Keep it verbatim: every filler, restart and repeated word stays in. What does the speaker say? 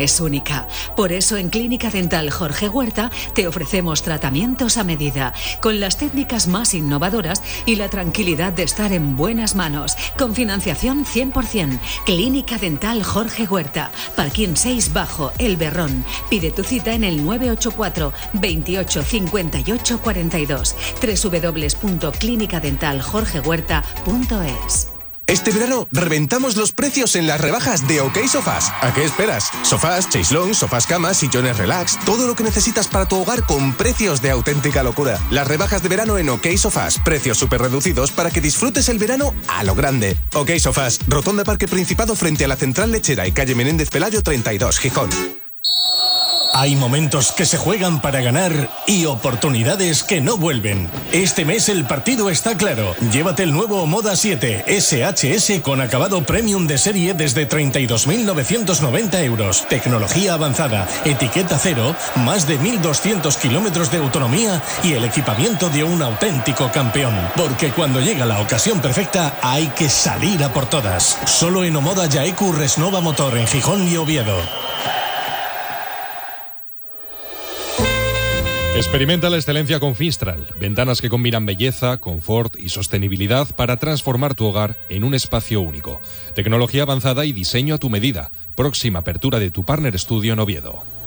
es única. Por eso en Clínica Dental Jorge Huerta te ofrecemos tratamientos a medida, con las técnicas más innovadoras y la tranquilidad de estar en buenas manos, con financiación cien por ciento. Clínica Dental Jorge Huerta, Parking seis Bajo, El Berrón. Pide tu cita en el nueve ocho cuatro, veintiocho, cincuenta y ocho, cuarenta y dos, doble u doble u doble u punto clínica dental jorge huerta punto es. Este verano reventamos los precios en las rebajas de OK Sofás. ¿A qué esperas? Sofás, chaislón, sofás camas, sillones relax, todo lo que necesitas para tu hogar con precios de auténtica locura. Las rebajas de verano en OK Sofás, precios súper reducidos para que disfrutes el verano a lo grande. OK Sofás, Rotonda Parque Principado frente a la Central Lechera y calle Menéndez Pelayo treinta y dos, Gijón. Hay momentos que se juegan para ganar y oportunidades que no vuelven. Este mes el partido está claro. Llévate el nuevo Moda siete S H S con acabado premium de serie desde treinta y dos mil novecientos noventa euros. Tecnología avanzada, etiqueta cero, más de mil doscientos kilómetros de autonomía y el equipamiento de un auténtico campeón. Porque cuando llega la ocasión perfecta hay que salir a por todas. Solo en Omoda Yaeku Resnova Motor en Gijón y Oviedo. Experimenta la excelencia con Finstral, ventanas que combinan belleza, confort y sostenibilidad para transformar tu hogar en un espacio único. Tecnología avanzada y diseño a tu medida. Próxima apertura de tu Partner Studio en Oviedo.